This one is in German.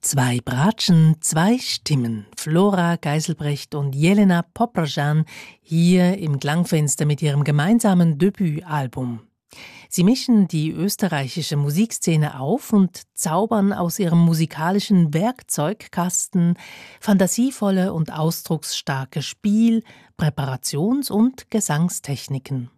Zwei Bratschen, zwei Stimmen. Flora Geiselbrecht und Jelena Poprjan hier im Klangfenster mit ihrem gemeinsamen Debütalbum. Sie mischen die österreichische Musikszene auf und zaubern aus ihrem musikalischen Werkzeugkasten fantasievolle und ausdrucksstarke Spiel-, Präparations- und Gesangstechniken.